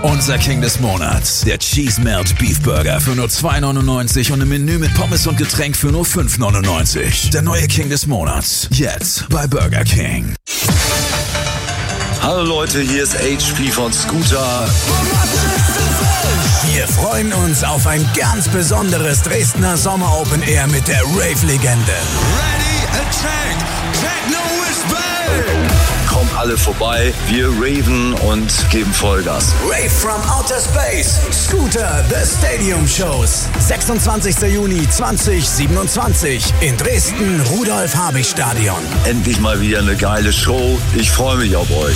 Unser King des Monats, der Cheese Melt Beef Burger für nur $2,99 und ein Menü mit Pommes und Getränk für nur $5,99. Der neue King des Monats, jetzt bei Burger King. Hallo Leute, hier ist HP von Scooter. Wir freuen uns auf ein ganz besonderes Dresdner Sommer Open Air mit der Rave-Legende. Ready, attack, techno is back! Kommt alle vorbei, wir raven und geben Vollgas. Rave from Outer Space, Scooter, The Stadium Shows. 26. Juni 2027 in Dresden, Rudolf-Habich-Stadion. Endlich mal wieder eine geile Show. Ich freue mich auf euch.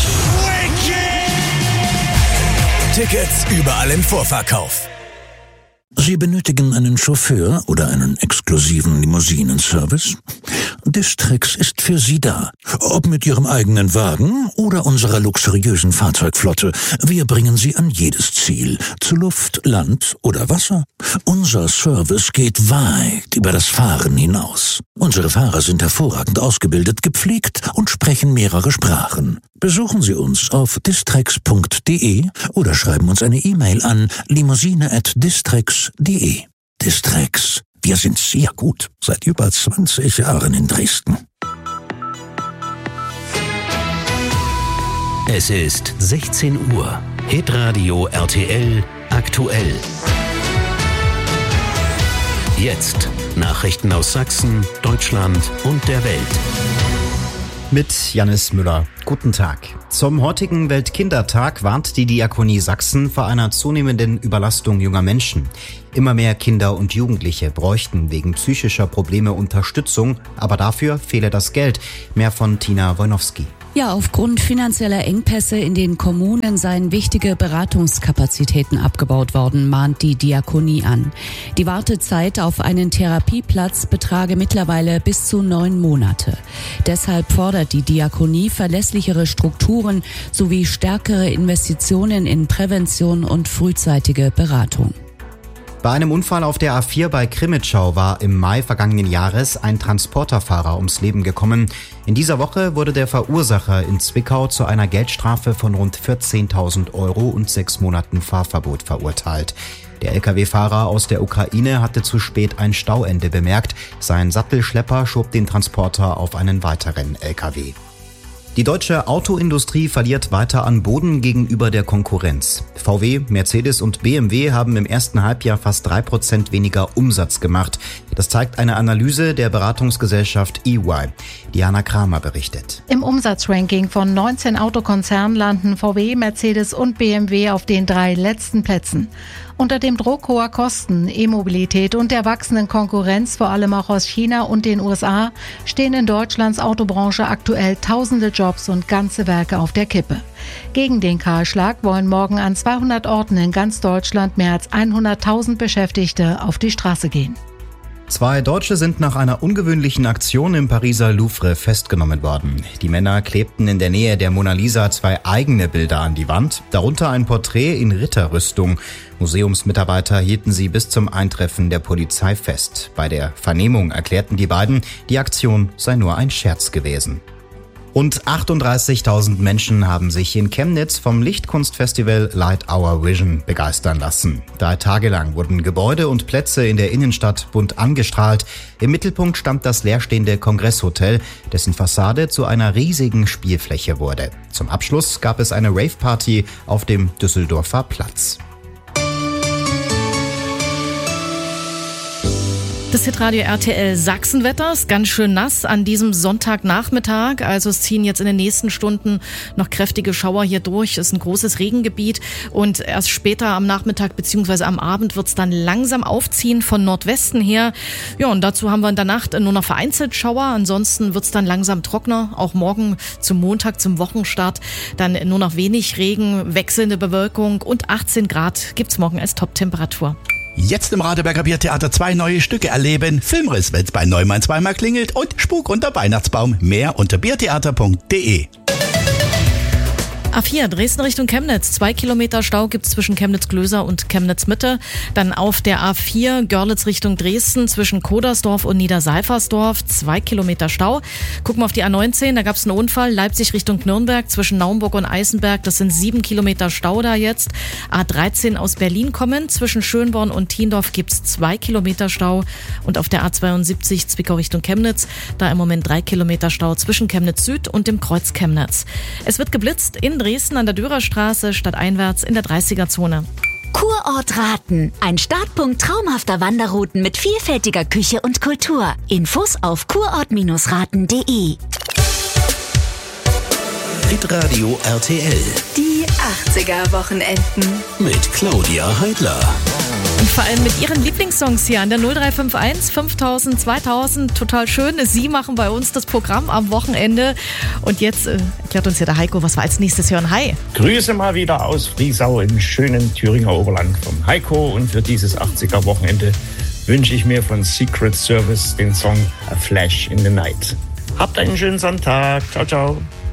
Tickets überall im Vorverkauf. Sie benötigen einen Chauffeur oder einen exklusiven Limousinenservice? Distrix ist für Sie da. Ob mit Ihrem eigenen Wagen oder unserer luxuriösen Fahrzeugflotte, wir bringen Sie an jedes Ziel, zu Luft, Land oder Wasser. Unser Service geht weit über das Fahren hinaus. Unsere Fahrer sind hervorragend ausgebildet, gepflegt und sprechen mehrere Sprachen. Besuchen Sie uns auf distrix.de oder schreiben uns eine E-Mail an limousine@distrix.de. Distrix. Wir sind sehr gut, seit über 20 Jahren in Dresden. Es ist 16 Uhr. Hitradio RTL aktuell. Jetzt Nachrichten aus Sachsen, Deutschland und der Welt. Mit Jannis Müller. Guten Tag. Zum heutigen Weltkindertag warnt die Diakonie Sachsen vor einer zunehmenden Überlastung junger Menschen. Immer mehr Kinder und Jugendliche bräuchten wegen psychischer Probleme Unterstützung, aber dafür fehle das Geld. Mehr von Tina Wojnowski. Ja, aufgrund finanzieller Engpässe in den Kommunen seien wichtige Beratungskapazitäten abgebaut worden, mahnt die Diakonie an. Die Wartezeit auf einen Therapieplatz betrage mittlerweile bis zu 9 Monate. Deshalb fordert die Diakonie verlässlichere Strukturen sowie stärkere Investitionen in Prävention und frühzeitige Beratung. Bei einem Unfall auf der A4 bei Krimitschau war im Mai vergangenen Jahres ein Transporterfahrer ums Leben gekommen. In dieser Woche wurde der Verursacher in Zwickau zu einer Geldstrafe von rund 14.000 € und 6 Monaten Fahrverbot verurteilt. Der Lkw-Fahrer aus der Ukraine hatte zu spät ein Stauende bemerkt. Sein Sattelschlepper schob den Transporter auf einen weiteren Lkw. Die deutsche Autoindustrie verliert weiter an Boden gegenüber der Konkurrenz. VW, Mercedes und BMW haben im ersten Halbjahr fast 3% weniger Umsatz gemacht. Das zeigt eine Analyse der Beratungsgesellschaft EY. Diana Kramer berichtet. Im Umsatzranking von 19 Autokonzernen landen VW, Mercedes und BMW auf den 3 letzten Plätzen. Unter dem Druck hoher Kosten, E-Mobilität und der wachsenden Konkurrenz, vor allem auch aus China und den USA, stehen in Deutschlands Autobranche aktuell tausende Jobs und ganze Werke auf der Kippe. Gegen den Kahlschlag wollen morgen an 200 Orten in ganz Deutschland mehr als 100.000 Beschäftigte auf die Straße gehen. 2 Deutsche sind nach einer ungewöhnlichen Aktion im Pariser Louvre festgenommen worden. Die Männer klebten in der Nähe der Mona Lisa 2 eigene Bilder an die Wand, darunter ein Porträt in Ritterrüstung. Museumsmitarbeiter hielten sie bis zum Eintreffen der Polizei fest. Bei der Vernehmung erklärten die beiden, die Aktion sei nur ein Scherz gewesen. Rund 38.000 Menschen haben sich in Chemnitz vom Lichtkunstfestival Light Our Vision begeistern lassen. 3 Tage lang wurden Gebäude und Plätze in der Innenstadt bunt angestrahlt. Im Mittelpunkt stand das leerstehende Kongresshotel, dessen Fassade zu einer riesigen Spielfläche wurde. Zum Abschluss gab es eine Rave-Party auf dem Düsseldorfer Platz. Das Hitradio RTL Sachsenwetter ist ganz schön nass an diesem Sonntagnachmittag. Also es ziehen jetzt in den nächsten Stunden noch kräftige Schauer hier durch. Es ist ein großes Regengebiet und erst später am Nachmittag bzw. am Abend wird es dann langsam aufziehen von Nordwesten her. Ja, und dazu haben wir in der Nacht nur noch vereinzelt Schauer. Ansonsten wird es dann langsam trockener. Auch morgen zum Montag, zum Wochenstart, dann nur noch wenig Regen, wechselnde Bewölkung und 18 Grad gibt's morgen als Top-Temperatur. Jetzt im Radeberger Biertheater 2 neue Stücke erleben. Filmriss, wenn's bei Neumann zweimal klingelt und Spuk unter Weihnachtsbaum. Mehr unter biertheater.de. A4 Dresden Richtung Chemnitz. 2 Kilometer Stau gibt's zwischen Chemnitz-Glöser und Chemnitz-Mitte. Dann auf der A4 Görlitz Richtung Dresden zwischen Kodersdorf und Niedersalversdorf. 2 Kilometer Stau. Gucken wir auf die A19, da gab's einen Unfall. Leipzig Richtung Nürnberg zwischen Naumburg und Eisenberg. Das sind 7 Kilometer Stau da jetzt. A13 aus Berlin kommen. Zwischen Schönborn und Thiendorf gibt's 2 Kilometer Stau. Und auf der A72 Zwickau Richtung Chemnitz, da im Moment 3 Kilometer Stau zwischen Chemnitz Süd und dem Kreuz Chemnitz. Es wird geblitzt in Dresden an der Dürerstraße, stadteinwärts in der 30er-Zone. Kurort Raten. Ein Startpunkt traumhafter Wanderrouten mit vielfältiger Küche und Kultur. Infos auf kurort-raten.de. Hitradio RTL. Die 80er-Wochenenden. Mit Claudia Heidler. Und vor allem mit ihren Lieblingssongs hier an der 0351 5000 2000. Total schön. Sie machen bei uns das Programm am Wochenende. Und jetzt erklärt uns ja der Heiko, was wir als nächstes hören. Hi. Grüße mal wieder aus Friesau im schönen Thüringer Oberland vom Heiko. Und für dieses 80er-Wochenende wünsche ich mir von Secret Service den Song A Flash in the Night. Habt einen schönen Sonntag. Ciao, ciao.